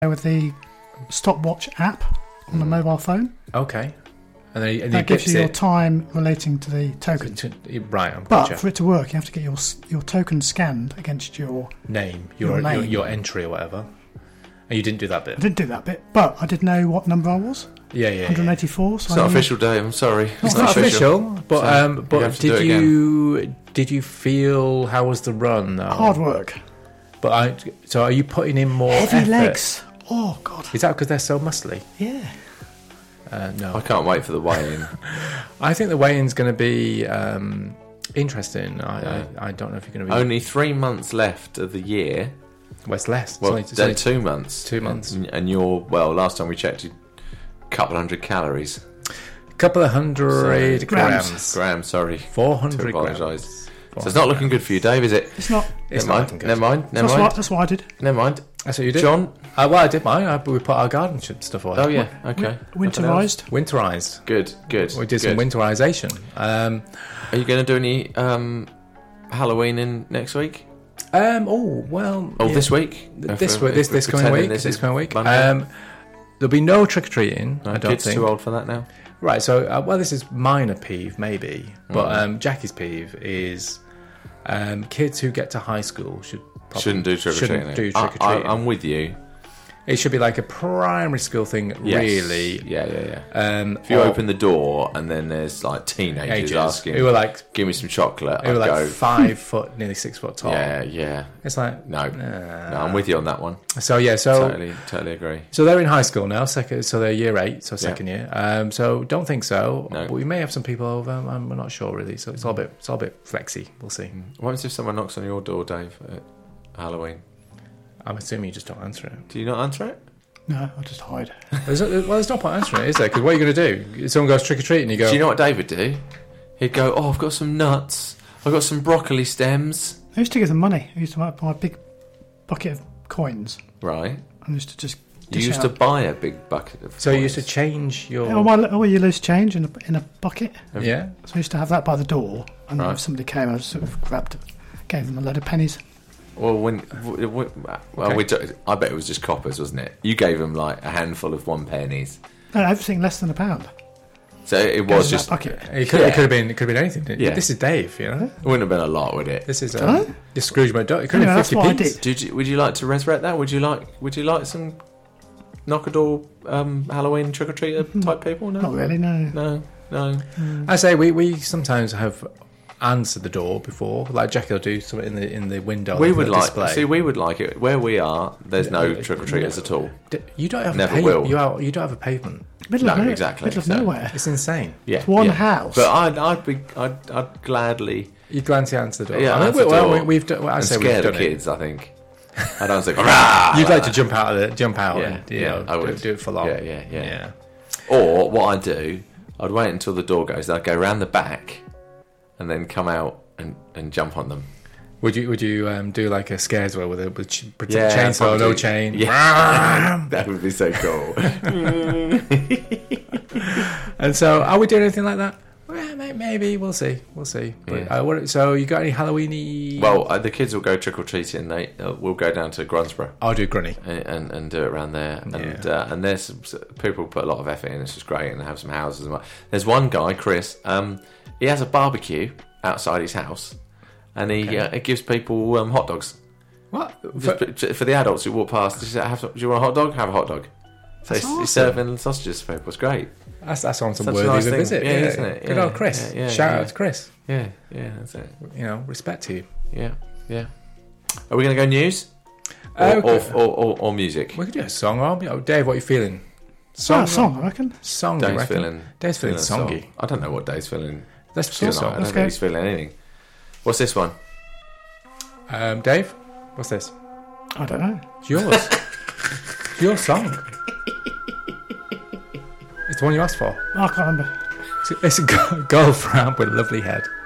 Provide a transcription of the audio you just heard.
with the stopwatch app on the mobile phone. Okay. And then that gives you your time relating to the token. Right, but for it to work, you have to get your token scanned against your name, your entry or whatever. And you didn't do that bit. I didn't do that bit, but I did know what number I was. Yeah. 184. So it's not official, Dave. I'm sorry. It's not official. But did you feel, how was the run though? Hard work. But so are you putting in more heavy effort? legs? Oh God. Is that because they're so muscly? Yeah. No. I can't wait for the weigh-in. I think the weigh-in's going to be interesting. I don't know if you're going to be... Only 3 months left of the year. Well, it's less. Well, it's only 2 months. 2 months. And you're, well, last time we checked, you a couple hundred calories. A couple of hundred grams. Grams, sorry. 400 grams. So it's not looking good for you, Dave, is it? It's not. Never mind. That's what I did. Never mind. That's what you did? John? Well, I did mine. We put our garden stuff away. Oh, yeah. Okay. Winterised. Good. We did some winterisation. Are you going to do any Halloween in next week? This week? This coming week. There'll be no trick-or-treating, I don't kids think. Too old for that now. Right, so, this is minor peeve, maybe. But Jackie's peeve is kids who get to high school shouldn't do trick-or-treating. I'm with you. It should be like a primary school thing, really. Yeah. If you open the door and then there's like teenagers asking, who are like, "Give me some chocolate," who are like 5 foot, nearly 6 foot tall. Yeah. It's like no, I'm with you on that one. So totally agree. So they're in high school now, so they're year 8, so second year. So don't think so. No. But we may have some people over. I'm not sure really. So it's all a bit flexy. We'll see. What happens if someone knocks on your door, Dave, at Halloween? I'm assuming you just don't answer it. Do you not answer it? No, I just hide. There's no point answering it, is there? Because what are you going to do? If someone goes trick-or-treating, you go... Do you know what Dave would do? He'd go, I've got some nuts. I've got some broccoli stems. I used to give them money. I used to buy a big bucket of coins. Right. And used to just... You used to buy a big bucket of So coins. you used to change your... you lose change in a bucket. Yeah. So I used to have that by the door. And then if somebody came, I just sort of gave them a load of pennies. Well, I bet it was just coppers, wasn't it? You gave them like a handful of 1 pennies. No, everything less than £1. So it was just bucket. It could have been anything. Yeah. This is Dave, you know. It wouldn't have been a lot, would it? This is the Scrooge McDuck. It could have been 50p. Would you like to resurrect that? Would you like some knock-a-door Halloween trick-or-treater type people? No, not really. No. I say we sometimes have answered the door before, like Jackie will do something in the window. We would like it where we are. There's no trick-or-treaters at all. You don't have Never will. You don't have a pavement. Middle of nowhere. It's insane. Yeah, it's one house. But I'd gladly. You'd gladly answer the door. Yeah, we've done. I say we've done the kids. I think. I don't think. You'd like to jump out Yeah, I would do it for long. Yeah. Or what I'd wait until the door goes. I'd go around the back, and then come out and jump on them. Would you do like a scares well with chainsaw, no chain? Yeah, that would be so cool. And so, are we doing anything like that? Well, maybe we'll see. But, so you got any Halloweeny? Well, the kids will go trick or treating. We'll go down to Grunsborough. I'll do Grunny and do it around there. And there's people put a lot of effort in. It's just great, and have some houses. And there's one guy, Chris. He has a barbecue outside his house, and he gives people hot dogs. What? For the adults who walk past, do you want a hot dog? Have a hot dog. So he's serving sausages for people. It's great. That's on some Such worthy nice of a visit. Yeah, isn't it? Good old Chris. Shout out to Chris. Yeah, that's it. Respect to you. Yeah. Are we going to go news? Or music? We could do a song. Dave, what are you feeling? Song, I reckon. Song, Dave's feeling songy. I don't know what Dave's feeling. Let's do a song. I don't think he's feeling anything. What's this one? Dave, what's this? I don't know. It's yours. It's your song. It's the one you asked for. I can't remember. It's a girl frown with a lovely head.